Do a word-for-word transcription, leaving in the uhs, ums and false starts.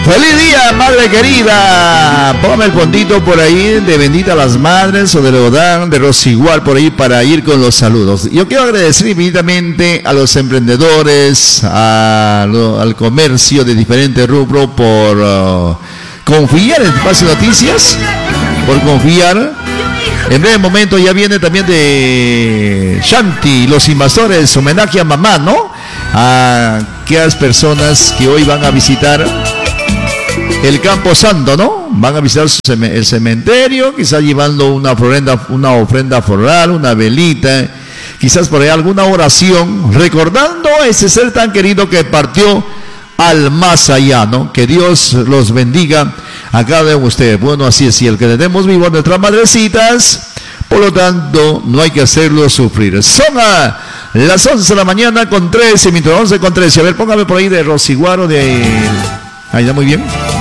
¡Feliz día, madre querida! Póngame el puntito por ahí de Bendita las Madres o de Leodán, de Rosigual, por ahí para ir con los saludos. Yo quiero agradecer infinitamente a los emprendedores, a lo, al comercio de diferentes rubros por uh, confiar en Espacio Noticias, por confiar. En breve momento ya viene también de Shanti, los invasores, homenaje a mamá, ¿no? A aquellas personas que hoy van a visitar el Campo Santo, ¿no? Van a visitar su cem- el cementerio, quizás llevando una ofrenda, una ofrenda floral, una velita, quizás por ahí alguna oración, recordando a ese ser tan querido que partió al más allá, ¿no? Que Dios los bendiga a cada uno de ustedes. Bueno, así es, y el que tenemos vivo a nuestras madrecitas, por lo tanto, no hay que hacerlo sufrir. Son a las once de la mañana con trece, mientras once con trece. A ver, póngame por ahí de Rosiguaro, de... Ahí está muy bien.